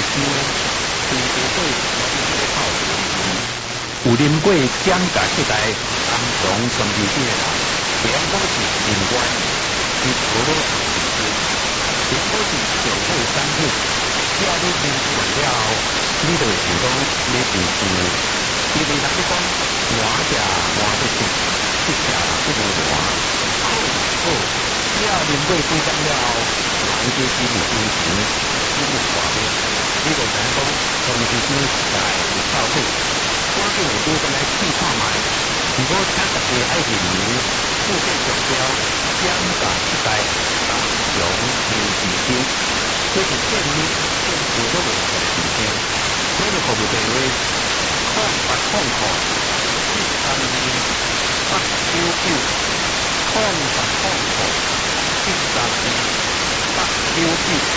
香，甜茶果我是这个泡茶。有啉过蒋家时代红墙双皮子的人，别讲是人官，是无老长知识。别讲是上好产品，只要你啉完了后，你就会想讲你平时因为人咧讲换者换得出，一者不如换，好好，只要啉过几工了后，人皆是有精神，心无挂念。你就知影讲，长时间下来有效果。赶紧有拄转来试看卖。如果请大家爱认为附件上标蒋家时代红墙甜甜香，这是建议政府都未出来提醒。我们服务电话0800-899-132，0800-899-132。